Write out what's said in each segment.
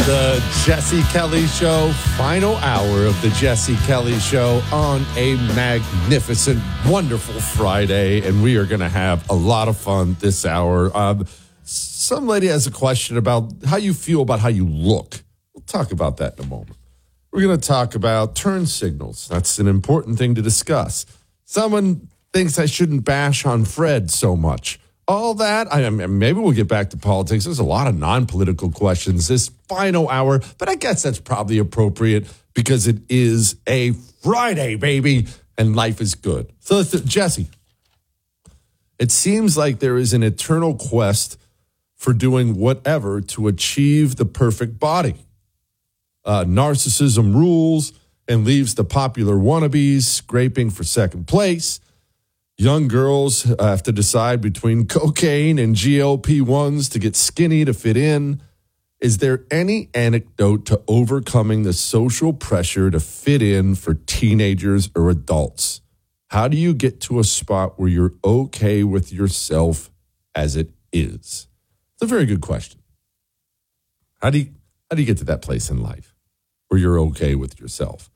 The Jesse Kelly Show, final hour of the Jesse Kelly Show on a magnificent, wonderful Friday, and we are going to have a lot of fun this hour. Some lady has a question about how you feel about how you look. We'll talk about that in a moment. We're going to talk about turn signals. That's an important thing to discuss. Someone thinks I shouldn't bash on Fred so much. All that, maybe we'll get back to politics. There's a lot of non-political questions this final hour, but I guess that's probably appropriate because it is a Friday, baby, and life is good. So, Jesse, it seems like there is an eternal quest for doing whatever to achieve the perfect body. Narcissism rules and leaves the popular wannabes scraping for second place. Young girls have to decide between cocaine and GLP-1s to get skinny to fit in. Is there any anecdote to overcoming the social pressure to fit in for teenagers or adults? How do you get to a spot where you're okay with yourself as it is? It's a very good question. How do you get to that place in life where you're okay with yourself?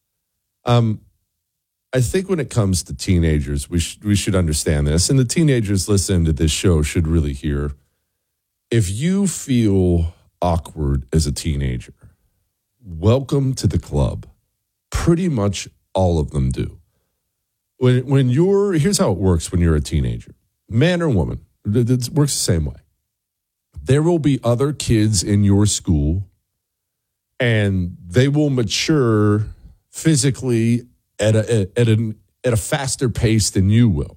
I think when it comes to teenagers, we should understand this, and the teenagers listening to this show should really hear. If you feel awkward as a teenager, welcome to the club. Pretty much all of them do. Here's how it works when you're a teenager, man or woman, it works the same way. There will be other kids in your school, and they will mature physically at a faster pace than you will.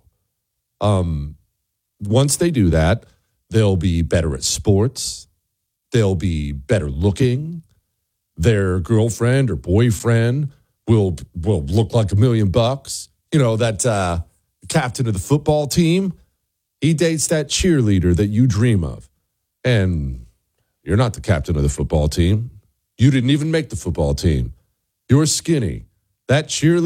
Once they do that, they'll be better at sports. They'll be better looking. Their girlfriend or boyfriend will look like $1 million. You know, that captain of the football team, he dates that cheerleader that you dream of. And you're not the captain of the football team. You didn't even make the football team. You're skinny. That cheerleader